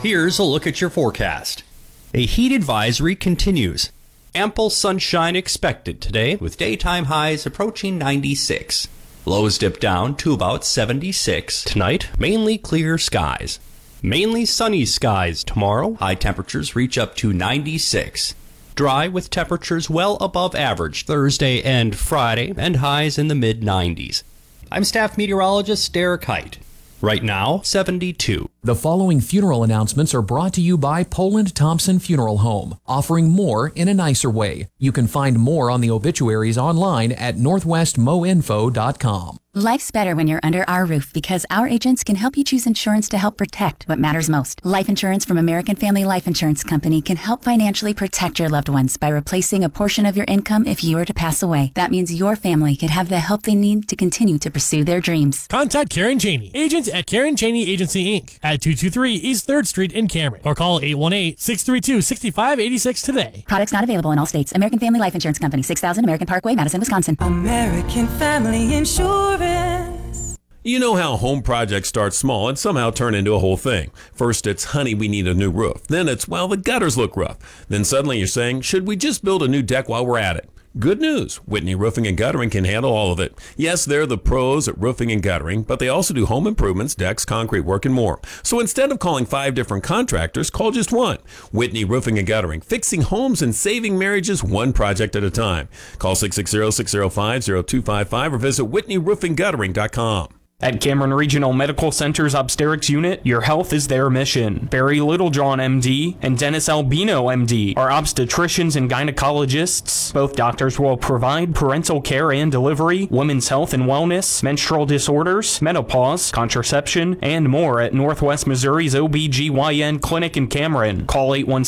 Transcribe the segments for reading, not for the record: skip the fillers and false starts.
Here's a look at your forecast. A heat advisory continues. Ample sunshine expected today, with daytime highs approaching 96. Lows dip down to about 76. Tonight, mainly clear skies. Mainly sunny skies tomorrow. High temperatures reach up to 96. Dry with temperatures well above average Thursday and Friday, and highs in the mid-90s. I'm staff meteorologist Derek Height. Right now, 72. The following funeral announcements are brought to you by Poland Thompson Funeral Home, offering more in a nicer way. You can find more on the obituaries online at northwestmoinfo.com. Life's better when you're under our roof because our agents can help you choose insurance to help protect what matters most. Life insurance from American Family Life Insurance Company can help financially protect your loved ones by replacing a portion of your income if you were to pass away. That means your family can have the help they need to continue to pursue their dreams. Contact Karen Cheney, agents at Karen Cheney Agency, Inc. at 223 East 3rd Street in Cameron, or call 818-632-6586 today. Products not available in all states. American Family Life Insurance Company, 6000 American Parkway, Madison, Wisconsin. American Family Insurance. You know how home projects start small and somehow turn into a whole thing. First it's, honey, we need a new roof. Then it's, well, the gutters look rough. Then suddenly you're saying, should we just build a new deck while we're at it? Good news, Whitney Roofing and Guttering can handle all of it. Yes, they're the pros at roofing and guttering, but they also do home improvements, decks, concrete work, and more. So instead of calling 5 different contractors, call just one. Whitney Roofing and Guttering, fixing homes and saving marriages one project at a time. Call 660-605-0255 or visit whitneyroofingguttering.com. At Cameron Regional Medical Center's Obstetrics Unit, your health is their mission. Barry Littlejohn, MD, and Dennis Albino, MD, are obstetricians and gynecologists. Both doctors will provide parental care and delivery, women's health and wellness, menstrual disorders, menopause, contraception, and more at Northwest Missouri's OBGYN Clinic in Cameron. Call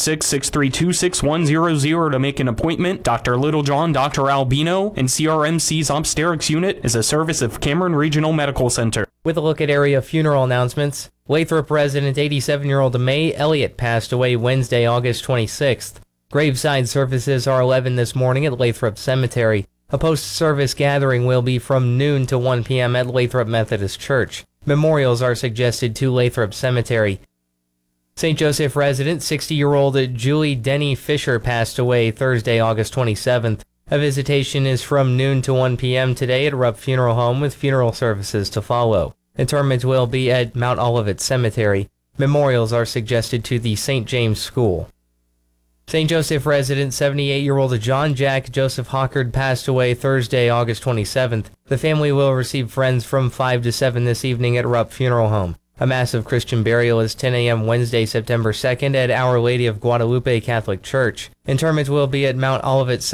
816-632-6100 to make an appointment. Dr. Littlejohn, Dr. Albino, and CRMC's Obstetrics Unit is a service of Cameron Regional Medical Center. With a look at area funeral announcements, Lathrop resident 87-year-old May Elliott passed away Wednesday, August 26th. Graveside services are 11 this morning at Lathrop Cemetery. A post-service gathering will be from noon to 1 p.m. at Lathrop Methodist Church. Memorials are suggested to Lathrop Cemetery. St. Joseph resident 60-year-old Julie Denny Fisher passed away Thursday, August 27th. A visitation is from noon to 1 p.m. today at Rupp Funeral Home with funeral services to follow. Interment will be at Mount Olivet Cemetery. Memorials are suggested to the St. James School. St. Joseph resident 78-year-old John Jack Joseph Hockard passed away Thursday, August 27th. The family will receive friends from 5 to 7 this evening at Rupp Funeral Home. A massive Christian burial is 10 a.m. Wednesday, September 2nd at Our Lady of Guadalupe Catholic Church. Interment will be at Mount Olivet